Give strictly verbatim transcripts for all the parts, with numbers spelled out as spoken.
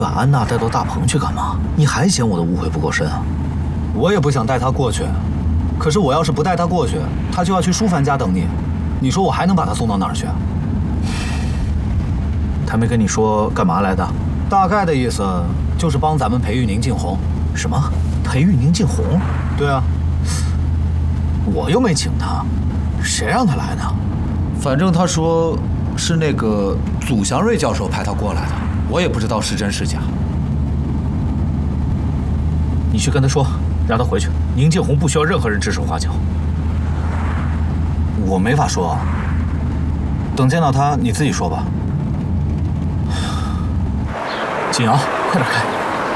把安娜带到大棚去干嘛？你还嫌我的误会不够深啊？ 我也不想带她过去，可是我要是不带她过去，她就要去舒凡家等你。你说我还能把她送到哪儿去？ 他没跟你说干嘛来的？ 大概的意思就是帮咱们培育宁静红。 什么？培育宁静红？ 对啊。 我又没请他，谁让他来的？ 反正他说是那个祖祥瑞教授派他过来的，我也不知道是真是假。 你去跟他说，让他回去。宁静红不需要任何人指手画脚。 我没法说，等见到他你自己说吧。 景瑶，快点开！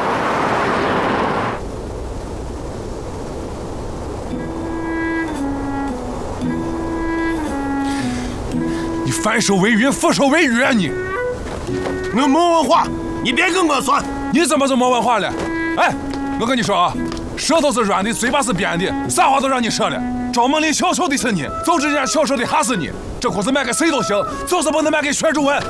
你反手为云，覆手为雨啊你！ 我没文化，你别跟我算。 你怎么就没文化了？哎，我跟你说啊，舌头是软的，嘴巴是扁的，啥话都让你说了。找梦里小小的是你，就这样小小的还是你。这裤子卖给谁都行，就是不能卖给薛主文。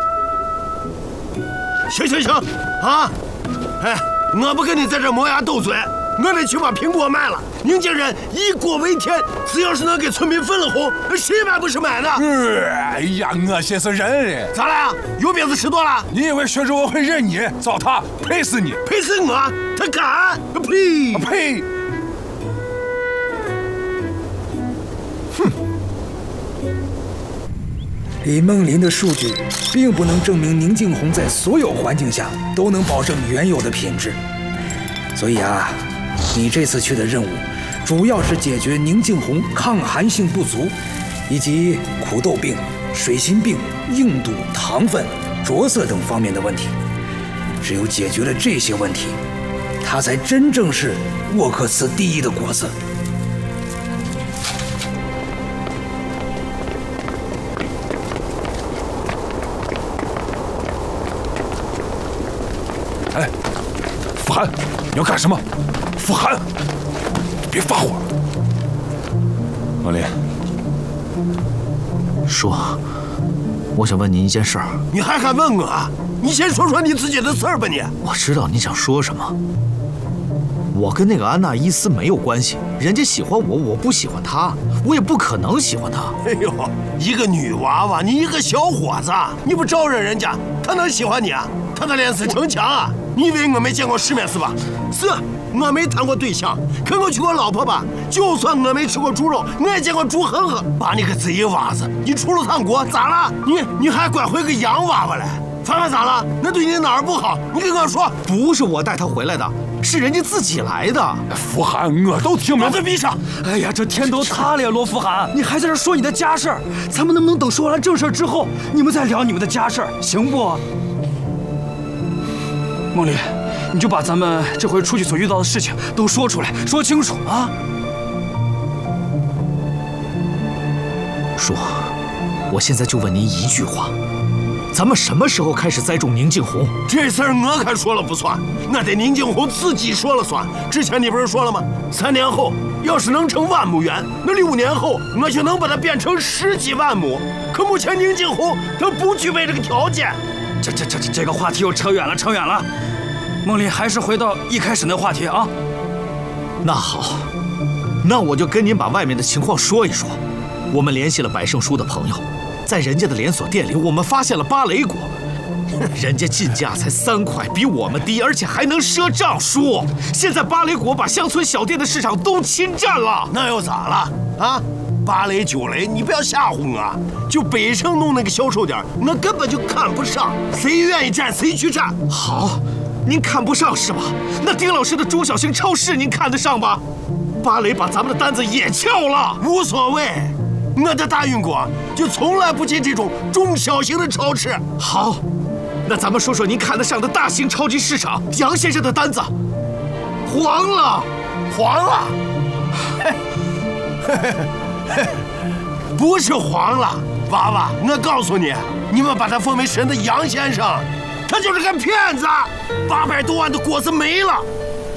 行行行，啊！哎，我不跟你在这磨牙斗嘴，我得去把苹果卖了。宁静人以果为天，只要是能给村民分了红，谁买不是买呢？ 哎呀，我寻思人， 咋了？有鞭子吃多了？ 你以为薛主文会认你？糟蹋，赔死你！ 赔死我！他敢？呸！ 呸！ 李梦林的数据并不能证明宁静红在所有环境下都能保证原有的品质，所以啊，你这次去的任务主要是解决宁静红抗寒性不足，以及苦豆病、水心病、硬度、糖分、着色等方面的问题。只有解决了这些问题，它才真正是沃克茨第一的果子。 哎，傅寒，你要干什么？傅寒，别发火。王林， 说，我想问您一件事儿。 你还敢问我？你先说说你自己的事儿吧你。 我知道你想说什么。我跟那个安娜伊斯没有关系，人家喜欢我，我不喜欢她，我也不可能喜欢她。 哎呦，一个女娃娃，你一个小伙子，你不招惹人家，她能喜欢你啊？她的脸是城墙啊！你以为我没见过世面是吧？是，我没谈过对象，可我娶过老婆吧。就算我没吃过猪肉，我也见过猪哼哼。把你个贼娃子，你出了趟国咋了？你你还拐回个洋娃娃来？凡凡咋了？那对你哪儿不好？你跟我说。 不是我带他回来的，是人家自己来的。 傅寒，我都听明白。 把嘴闭上！ 哎呀，这天都塌了呀，罗福涵，你还在这说你的家事儿，咱们能不能等说完正事之后，你们再聊你们的家事儿，行不？梦丽，你就把咱们这回出去所遇到的事情都说出来，说清楚啊！ 说，我现在就问您一句话。咱们什么时候开始栽种宁静红？ 这事儿我可说了不算，那得宁静红自己说了算。之前你不是说了吗？三年后要是能成万亩园，那六年后我就能把它变成十几万亩。可目前宁静红它不具备这个条件。 这这这这这个话题又扯远了，扯远了。梦丽，还是回到一开始那话题啊。 那好，那我就跟您把外面的情况说一说。我们联系了百胜书的朋友。在人家的连锁店里，我们发现了芭蕾果，人家进价才三块，比我们低，而且还能赊账书。现在芭蕾果把乡村小店的市场都侵占了， 那又咋了啊？芭蕾、酒雷，你不要吓唬我。就北城弄那个销售点，我根本就看不上，谁愿意占谁去占。 好，您看不上是吧？那丁老师的中小型超市您看得上吧？芭蕾把咱们的单子也撬了， 无所谓。我的大运果就从来不进这种中小型的超市。 好，那咱们说说您看得上的大型超级市场，杨先生的单子黄了， 黄了，嘿，嘿嘿嘿，不是黄了，娃娃，我告诉你，你们把他奉为神的杨先生，他就是个骗子，八百多万的果子没了。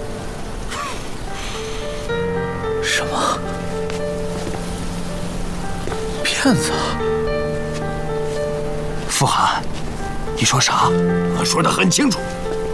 什么？骗子？傅寒，你说啥？ 我说得很清楚，